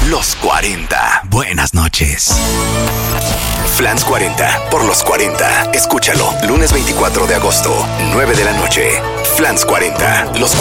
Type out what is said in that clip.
Los 40. Buenas noches. Flans 40, por los 40. Escúchalo, lunes 24 de agosto, 9 de la noche. Flans 40, los